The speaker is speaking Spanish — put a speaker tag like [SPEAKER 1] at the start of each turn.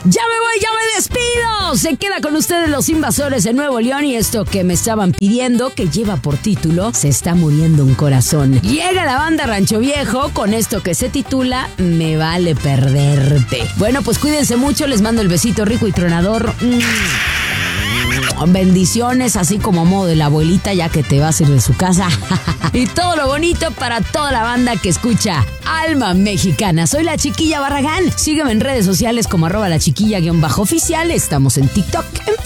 [SPEAKER 1] Ya me despido. Se queda con ustedes Los Invasores de Nuevo León y esto que me estaban pidiendo, que lleva por título Se está muriendo un corazón. Llega la banda Rancho Viejo con esto que se titula Me vale perderte. Bueno, pues cuídense mucho, les mando el besito rico y tronador. Bendiciones, así como modo de la abuelita ya que te vas a ir de su casa. Y todo lo bonito para toda la banda que escucha Alma Mexicana. Soy la Chiquilla Barragán. Sígueme en redes sociales como @lachiquilla_oficial. Estamos en TikTok, en